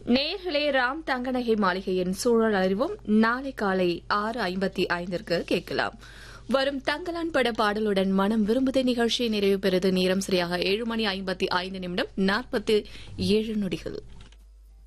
நேர்களே, ராம் தங்கநகை மாளிகையின் சூழல் அறிவும் நாளை காலை 6:55 கேட்கலாம். வரும் தங்கலான் பட பாடலுடன் மனம் விரும்புத நிகழ்ச்சி நிறைவு பெறுது. நேரம் சரியாக 7:55 47 நொடிகள்.